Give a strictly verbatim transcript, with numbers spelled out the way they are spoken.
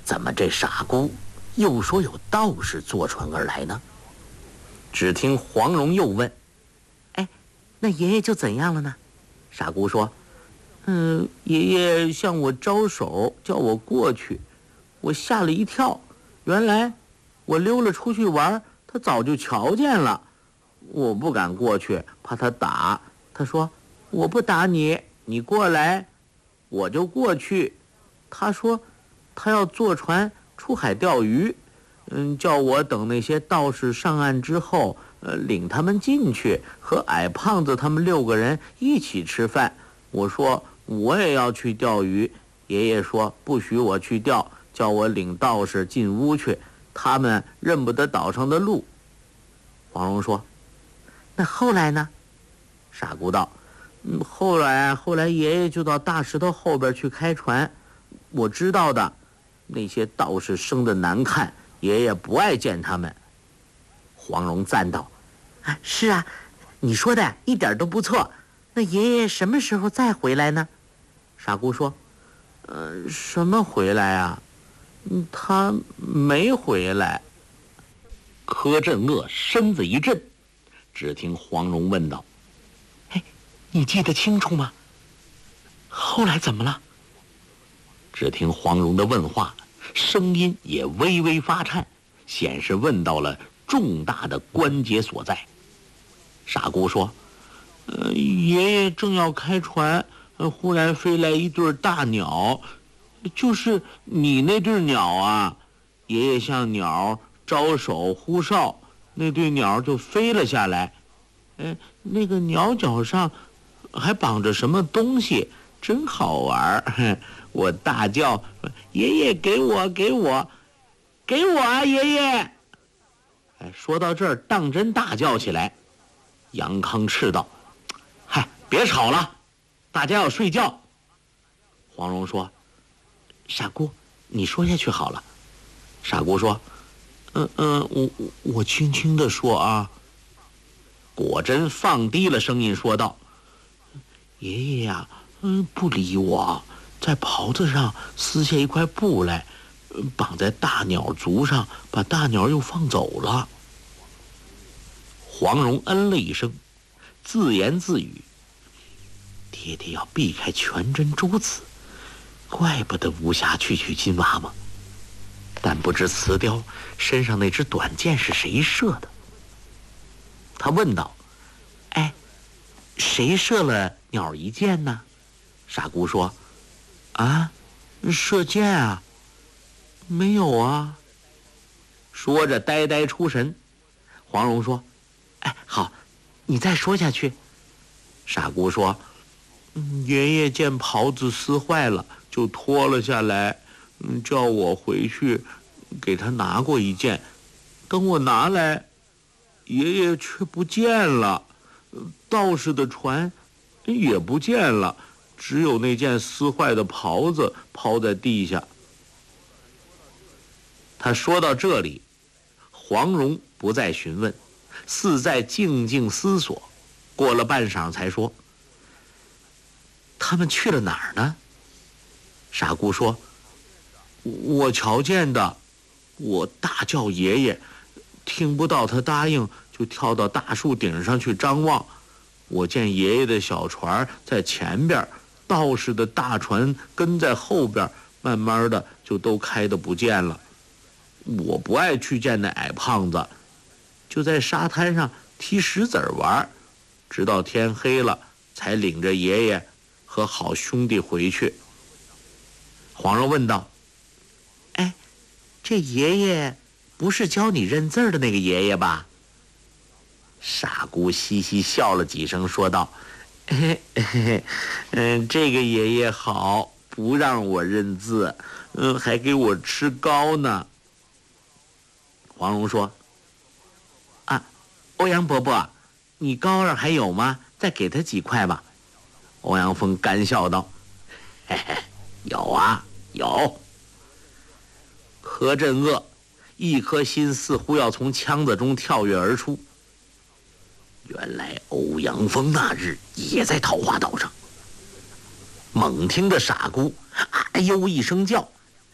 怎么这傻姑又说有道士坐船而来呢？只听黄蓉又问：“哎，那爷爷就怎样了呢？”傻姑说：“嗯，爷爷向我招手，叫我过去，我吓了一跳。原来我溜了出去玩，他早就瞧见了。我不敢过去，怕他打。他说：我不打你，你过来，我就过去。他说他要坐船出海钓鱼，嗯，叫我等那些道士上岸之后，呃，领他们进去，和矮胖子他们六个人一起吃饭。我说我也要去钓鱼，爷爷说不许我去钓，叫我领道士进屋去，他们认不得岛上的路。”黄蓉说：“那后来呢？”傻姑道：“嗯，后来后来爷爷就到大石头后边去开船，我知道的。那些道士生得难看，爷爷不爱见他们。”黄蓉赞道：“啊，是啊，你说的一点都不错。那爷爷什么时候再回来呢？”傻姑说：“呃，什么回来啊？嗯，他没回来。”柯镇恶身子一震，只听黄蓉问道：“哎，你记得清楚吗？后来怎么了？”只听黄蓉的问话，声音也微微发颤，显示问到了重大的关节所在。傻姑说：“呃，爷爷正要开船，呃，忽然飞来一对大鸟，就是你那对鸟啊。爷爷向鸟招手呼哨，那对鸟就飞了下来。呃，那个鸟脚上还绑着什么东西，真好玩。我大叫：爷爷给我给我给我啊，爷爷！”哎，说到这儿，当真大叫起来。杨康斥道：“嗨，别吵了，大家要睡觉。”黄蓉说：“傻姑，你说下去好了。”傻姑说：“嗯嗯，我我轻轻地说啊。”果真放低了声音说道：“爷爷呀，嗯，不理我，在袍子上撕下一块布来，绑在大鸟足上，把大鸟又放走了。”黄蓉嗯了一声，自言自语：“爹爹要避开全真珠子，怪不得无暇去取金娃娃。但不知瓷雕身上那支短箭是谁射的？”他问道：“哎，谁射了鸟一箭呢？”傻姑说：“啊，射箭啊？没有啊。”说着呆呆出神。黄蓉说：“哎，好，你再说下去。”傻姑说：“嗯，爷爷见袍子撕坏了，就脱了下来，嗯，叫我回去给他拿过一件。等我拿来，爷爷却不见了，道士的船也不见了，只有那件撕坏的袍子抛在地下。”他说到这里，黄蓉不再询问，似在静静思索，过了半晌才说：“他们去了哪儿呢？”傻姑说：“我瞧见的，我大叫爷爷，听不到他答应，就跳到大树顶上去张望。我见爷爷的小船在前边，道士的大船跟在后边，慢慢的就都开得不见了。我不爱去见那矮胖子，就在沙滩上踢石子玩，直到天黑了，才领着爷爷和好兄弟回去。”黄蓉问道：“哎，这爷爷不是教你认字的那个爷爷吧？”傻姑嘻嘻笑了几声，说道：“嘿嘿，嗯，这个爷爷好，不让我认字，嗯，还给我吃糕呢。”黄蓉说：“啊，欧阳伯伯，你糕儿还有吗？再给他几块吧。”欧阳锋干笑道：“嘿嘿，有啊，有。”柯镇恶一颗心似乎要从腔子中跳跃而出。原来欧阳锋那日也在桃花岛上。猛听着傻姑哎呦一声叫，